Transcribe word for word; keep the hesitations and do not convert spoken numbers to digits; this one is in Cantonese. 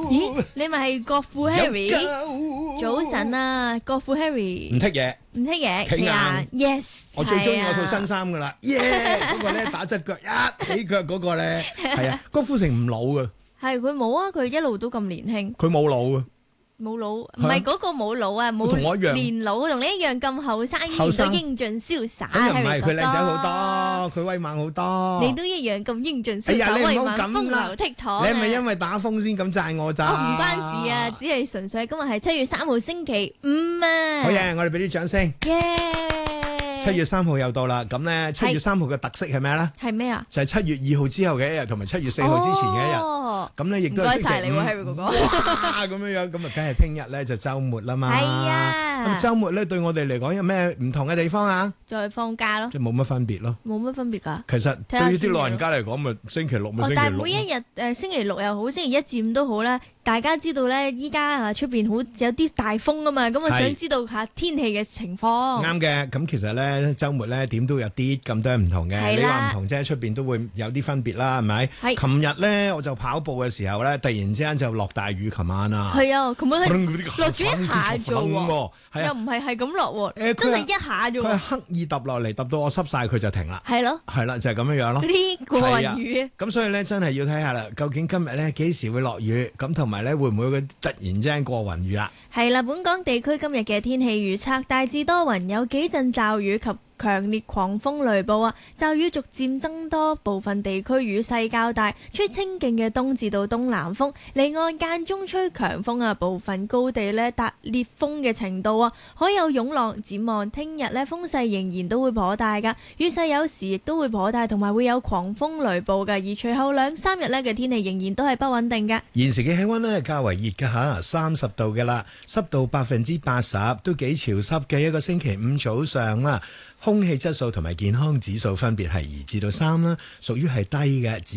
咦，你咪係國父 Harry？早晨啊，國父 Harry。 唔剔嘢， 唔剔嘢， 企硬。 Yes， 我最中意我套新衫噶啦，耶！嗰個咧打側腳一起腳嗰個咧，係啊，郭富城唔老噶。 係佢冇啊，佢一路都咁年輕。 佢冇老啊。 冇老，唔係嗰個冇老啊，冇同我一樣年老，同你一樣咁後生，依然都英俊瀟灑。 咁又唔係，佢靚仔好多，佢威猛好多。 你都一樣咁英俊瀟灑， 哎呀，你威猛唔好咁啦， 風流倜儻。 你係咪因為打風先咁讚我咋？ 哦，唔關事啊，只係純粹今日係七月三號星期五啊。 好嘢，我哋俾啲掌聲。 耶！ 七月三號又到啦，咁咧七月三號嘅特色係咩咧？ 係咩啊？ 就係七月二號之後嘅一日，同埋七月四號之前嘅一日。咁咧亦都係星期五。唔該晒你喎，Harry 哥哥。哇，咁樣樣，咁啊，梗係聽日咧就週末啦嘛。 係啊。 咁週末咧對我哋嚟講有咩唔同嘅地方啊？ 再放假咯。 即係冇乜分別咯。 冇乜分別㗎。 其實對於啲老人家嚟講，咪星期六咪星期六。 但係每一日誒星期六又好，星期一至五都好啦。大家知道咧，依家啊出邊好有啲大風啊嘛，咁我想知道下天氣嘅情況。啱嘅，咁其實咧週末咧點都有啲咁多唔同嘅，你話唔同啫，出邊都會有啲分別啦，係咪？係。琴日咧我就跑步嘅時候咧，突然之間就落大雨，琴晚啊。 係啊，琴晚係落咗一下啫喎，又唔係係咁落喎，真係一下啫喎。 佢係刻意揼落嚟，揼到我濕晒佢就停啦。 係咯。 係啦，就係咁樣樣咯。 嗰啲過雲雨。 咁所以咧，真係要睇下啦，究竟今日咧幾時會落雨？咁同埋咧會唔會突然之間過雲雨啦？ 係啦，本港地區今日嘅天氣預測大致多雲，有幾陣驟雨及強烈狂風雷暴啊！驟雨逐漸增多，部分地區雨勢較大，吹清勁嘅東至到東南風，離岸間中吹強風啊！部分高地呢達烈風嘅程度啊，海有湧浪。展望聽日呢，風勢仍然都會頗大噶，雨勢有時亦都會頗大，同埋會有狂風雷暴噶。而隨後兩三日呢嘅天氣仍然都係不穩定噶。 現時嘅氣溫呢較為熱噶吓，三十度嘅啦，濕度百分之八十，都幾潮濕嘅一個星期五早上啦。空氣質素同埋健康指數分別係二至到三啦，屬於係低嘅。